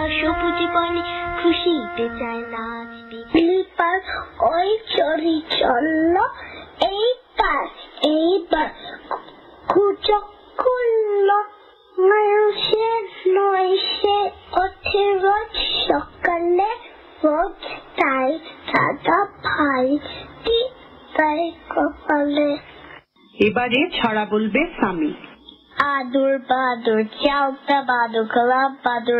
সবুজ বনে খুশিতে চায় নাচবি। এবার ওই চড়ি চলল, এইবার কুচক খুলল। মানুষের নয় সে ওঠে রোজ সকালে, রোজ তাই দাদা ভাই তাই কপালে। এবারে ছড়া বলবে সামি। আদুর বাদুর চাউটা বাদুর, গোলাপ বাদুর